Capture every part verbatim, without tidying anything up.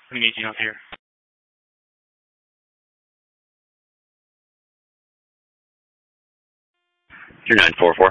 Meeting up here. two nine four four.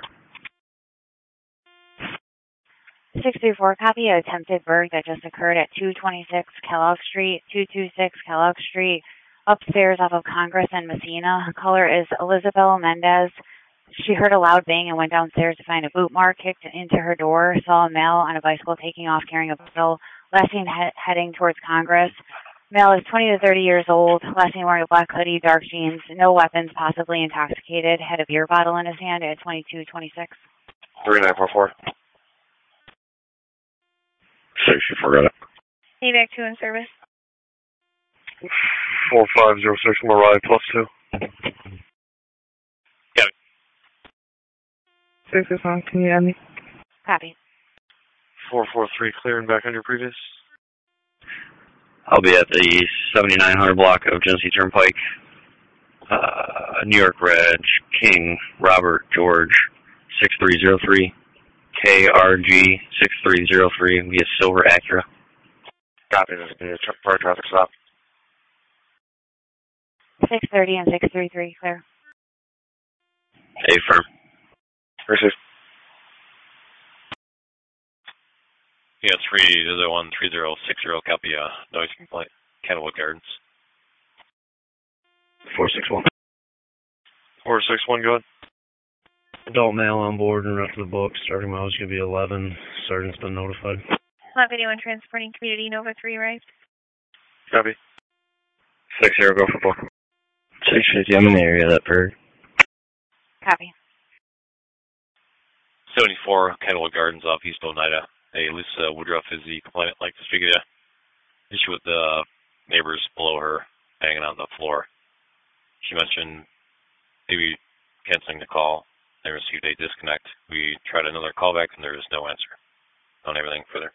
six three four, copy of attempted burg that just occurred at two twenty-six Kellogg Street, two twenty-six Kellogg Street, upstairs off of Congress and Messina. Caller is Elizabeth Mendez. She heard a loud bang and went downstairs to find a boot mark, kicked into her door, saw a male on a bicycle taking off carrying a bottle, last seen he heading towards Congress. Male is twenty to thirty years old, last seen wearing a black hoodie, dark jeans, no weapons, possibly intoxicated, had a beer bottle in his hand at twenty-two twenty-six. three nine four four. Six, you forgot it. A V A C two in service. four five zero six, Mariah plus two. Got it. six is on, can you add me? Copy. four four three, clear and back on your previous. I'll be at the seventy-nine hundred block of Genesee Turnpike. Uh, New York Reg, King, Robert, George, six three zero three. K R G six three zero three via Silver Acura. Copy, this is the prior traffic stop. six thirty and six three three, clear. A firm. Receive. Yeah, three zero one three zero six zero, copy uh, noise complaint, Candlewood Gardens. four six one. four six one, go ahead. Adult male on board and up to the book. Starting mileage is going to be eleven. Sergeant's been notified. Lot video and transporting community Nova three arrived. Copy. six zero, go for book. six fifty, I'm in the area of that bird. Copy. seventy-four, Candlewood Gardens off East Oneida. Hey, Lisa Woodruff is the complainant. Like to speak to you. Issue with the neighbors below her hanging on the floor. She mentioned maybe canceling the call. They received a disconnect. We tried another callback and there is no answer on everything further.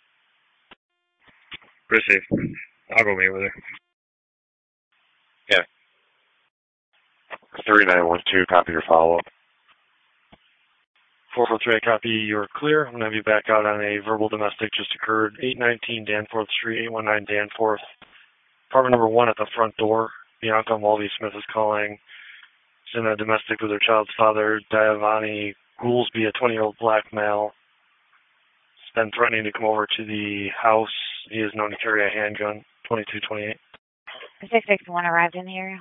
Receive. I'll go meet with her. Yeah. three nine one two, copy your follow-up. four four three, I copy, you're clear. I'm going to have you back out on a verbal domestic just occurred. eight nineteen Danforth Street, eight one nine Danforth. Apartment number one at the front door. Bianca Mulvey Smith is calling. She's in a domestic with her child's father, Diavani Goolsby, a twenty-year-old black male. He's been threatening to come over to the house. He is known to carry a handgun, twenty-two twenty-eight. six six one arrived in the area.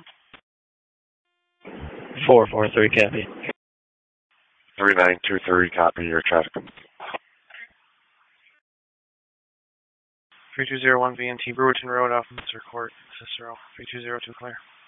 four four three, copy. three nine two three, copy your traffic. three two zero one V N T Brewerton Road, Officer Court, Cicero. three two zero two, clear.